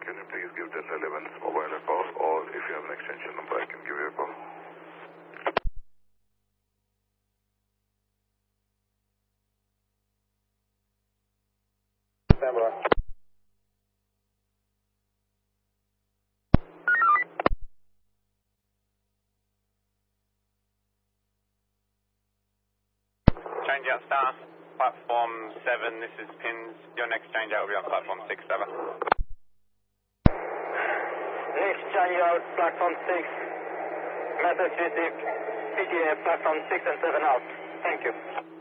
can you please give Delta 11's mobile a call, or if you have an extension number, I can give you a call. Stand by. Change out staff, platform 7, this is Pins. Your next change out will be on platform 6-7. Next change out, platform 6. Message received. PTA, platform 6 and 7 out. Thank you.